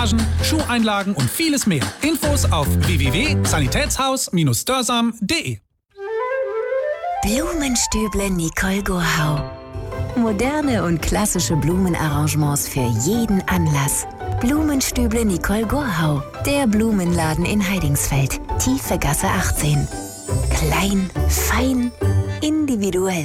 Schuheinlagen und vieles mehr. Infos auf www.sanitätshaus-dörsam.de. Blumenstüble Nicole Gurhau. Moderne und klassische Blumenarrangements für jeden Anlass. Blumenstüble Nicole Gurhau. Der Blumenladen in Heidingsfeld. Tiefe Gasse 18. Klein, fein, individuell.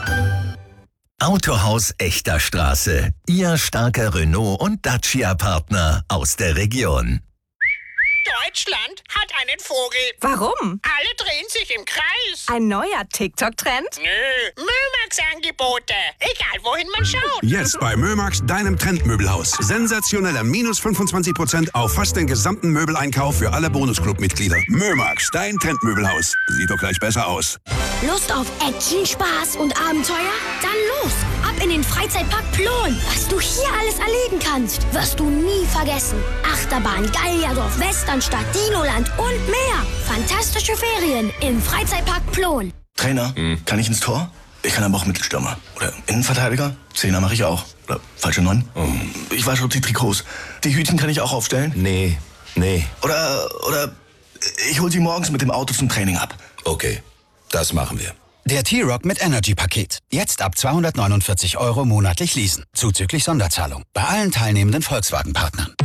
Autohaus Echter Straße. Ihr starker Renault- und Dacia-Partner aus der Region. Deutschland hat einen Vogel. Warum? Alle drehen sich im Kreis. Ein neuer TikTok-Trend? Nö, Mömax-Angebote. Egal, wohin man schaut. Jetzt bei Mömax, deinem Trendmöbelhaus. Sensationeller minus 25% auf fast den gesamten Möbeleinkauf für alle Bonusclub-Mitglieder. Mömax, dein Trendmöbelhaus. Sieht doch gleich besser aus. Lust auf Action, Spaß und Abenteuer? Dann los! Ab in den Freizeitpark Plon. Was du hier alles erleben kannst, wirst du nie vergessen. Achterbahn, Gallierdorf, Westernstadt, Dinoland und mehr. Fantastische Ferien im Freizeitpark Plon. Trainer, kann ich ins Tor? Ich kann aber auch Mittelstürmer. Oder Innenverteidiger? Zehner mache ich auch. Oder falsche 9? Ich wasche die Trikots. Die Hütchen kann ich auch aufstellen? Nee. Oder ich hol sie morgens mit dem Auto zum Training ab. Okay, das machen wir. Der T-Rock mit Energy-Paket. Jetzt ab 249 € monatlich leasen. Zuzüglich Sonderzahlung. Bei allen teilnehmenden Volkswagen-Partnern.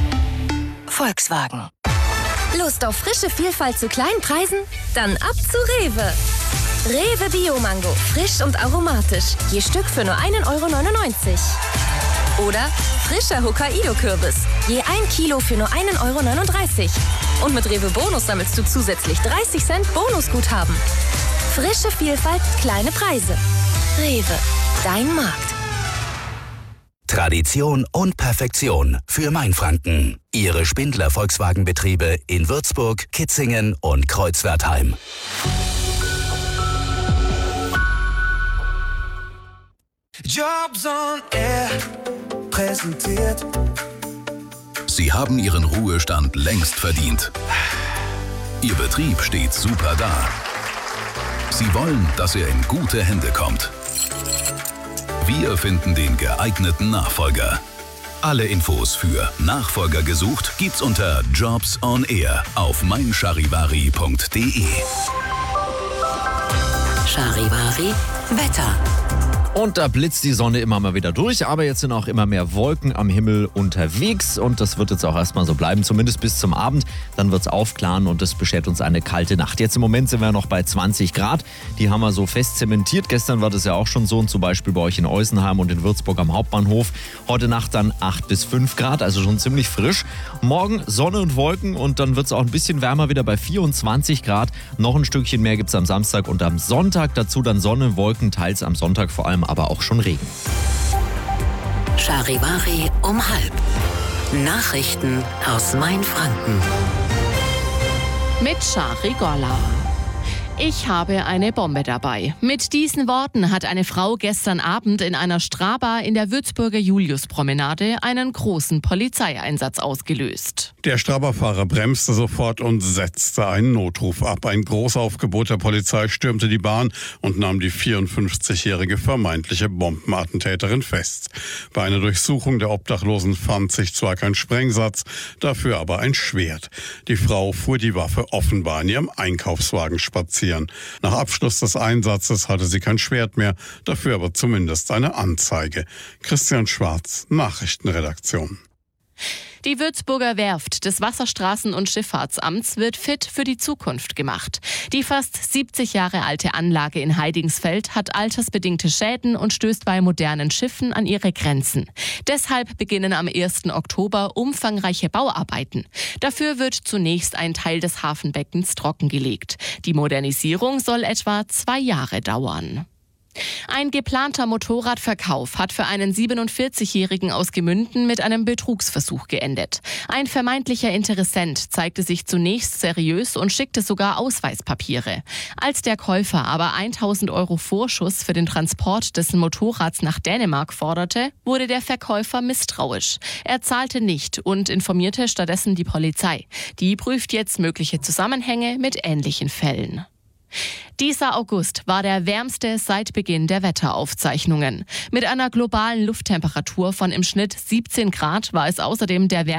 Volkswagen. Lust auf frische Vielfalt zu kleinen Preisen? Dann ab zu Rewe. Rewe Bio-Mango. Frisch und aromatisch. Je Stück für nur 1,99 € Oder frischer Hokkaido-Kürbis. Je 1 Kilo für nur 1,39 € Und mit Rewe Bonus sammelst du zusätzlich 30 Cent Bonusguthaben. Frische Vielfalt, kleine Preise. Rewe, dein Markt. Tradition und Perfektion für Mainfranken. Ihre Spindler Volkswagen-Betriebe in Würzburg, Kitzingen und Kreuzwertheim. Jobs on Air präsentiert. Sie haben Ihren Ruhestand längst verdient. Ihr Betrieb steht super da. Sie wollen, dass er in gute Hände kommt. Wir finden den geeigneten Nachfolger. Alle Infos für Nachfolger gesucht gibt's unter Jobs on Air auf meincharivari.de. Charivari Wetter. Und da blitzt die Sonne immer mal wieder durch, aber jetzt sind auch immer mehr Wolken am Himmel unterwegs und das wird jetzt auch erstmal so bleiben, zumindest bis zum Abend. Dann wird es aufklaren und das beschert uns eine kalte Nacht. Jetzt im Moment sind wir noch bei 20 Grad, die haben wir so fest zementiert. Gestern war das ja auch schon so und zum Beispiel bei euch in Eusenheim und in Würzburg am Hauptbahnhof. Heute Nacht dann 8 bis 5 Grad, also schon ziemlich frisch. Morgen Sonne und Wolken und dann wird es auch ein bisschen wärmer wieder bei 24 Grad. Noch ein Stückchen mehr gibt es am Samstag und am Sonntag. Dazu dann Sonne, Wolken, teils am Sonntag vor allem aber auch schon Regen. Charivari um 12:30. Nachrichten aus Mainfranken. Mit Shari Gorla. Ich habe eine Bombe dabei. Mit diesen Worten hat eine Frau gestern Abend in einer Strahbar in der Würzburger Juliuspromenade einen großen Polizeieinsatz ausgelöst. Der Strahbar-Fahrer bremste sofort und setzte einen Notruf ab. Ein Großaufgebot der Polizei stürmte die Bahn und nahm die 54-jährige vermeintliche Bombenattentäterin fest. Bei einer Durchsuchung der Obdachlosen fand sich zwar kein Sprengsatz, dafür aber ein Schwert. Die Frau fuhr die Waffe offenbar in ihrem Einkaufswagen spazieren. Nach Abschluss des Einsatzes hatte sie kein Schwert mehr, dafür aber zumindest eine Anzeige. Christian Schwarz, Nachrichtenredaktion. Die Würzburger Werft des Wasserstraßen- und Schifffahrtsamts wird fit für die Zukunft gemacht. Die fast 70 Jahre alte Anlage in Heidingsfeld hat altersbedingte Schäden und stößt bei modernen Schiffen an ihre Grenzen. Deshalb beginnen am 1. Oktober umfangreiche Bauarbeiten. Dafür wird zunächst ein Teil des Hafenbeckens trockengelegt. Die Modernisierung soll etwa 2 Jahre dauern. Ein geplanter Motorradverkauf hat für einen 47-Jährigen aus Gemünden mit einem Betrugsversuch geendet. Ein vermeintlicher Interessent zeigte sich zunächst seriös und schickte sogar Ausweispapiere. Als der Käufer aber 1.000 € Vorschuss für den Transport des Motorrads nach Dänemark forderte, wurde der Verkäufer misstrauisch. Er zahlte nicht und informierte stattdessen die Polizei. Die prüft jetzt mögliche Zusammenhänge mit ähnlichen Fällen. Dieser August war der wärmste seit Beginn der Wetteraufzeichnungen. Mit einer globalen Lufttemperatur von im Schnitt 17 Grad war es außerdem der